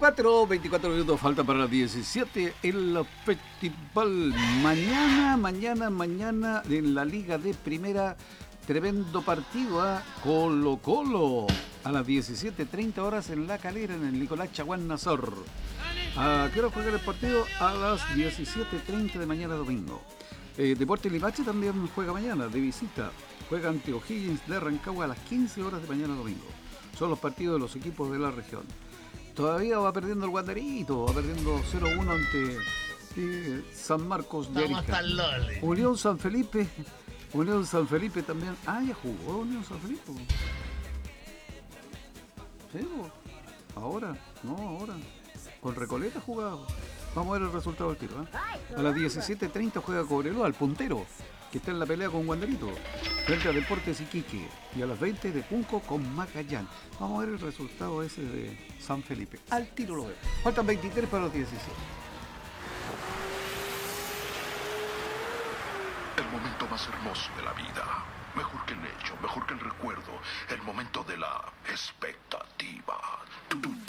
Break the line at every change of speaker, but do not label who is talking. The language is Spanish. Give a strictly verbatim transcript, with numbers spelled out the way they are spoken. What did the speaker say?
veinticuatro, veinticuatro minutos falta para las diecisiete. El festival mañana, mañana, mañana en la Liga de Primera. Tremendo partido a Colo Colo a las diecisiete treinta horas en La Calera, en el Nicolás Chaguán Nazor. ¿A qué hora juega el partido? A las diecisiete treinta de mañana domingo. Eh, Deportes Limache también juega mañana de visita. Juega ante O'Higgins de Rancagua a las quince horas de mañana domingo. Son los partidos de los equipos de la región. Todavía va perdiendo el Guanderito, va perdiendo cero uno ante eh, San Marcos de Arica. Unión San Felipe, Unión San Felipe también. Ah, ya jugó Unión San Felipe. ¿Sí? Ahora, no, ahora. Con Recoleta jugado. Vamos a ver el resultado del tiro. ¿eh? A las diecisiete treinta juega Cobreloa, al puntero, que está en la pelea con Guanderito, frente a Deportes Iquique. Y a las veinte de Punco con Macayán. Vamos a ver el resultado ese de San Felipe. Al tiro lo veo. Faltan veintitrés para los diecisiete.
El momento más hermoso de la vida. Mejor que el hecho, mejor que el recuerdo. El momento de la expectativa.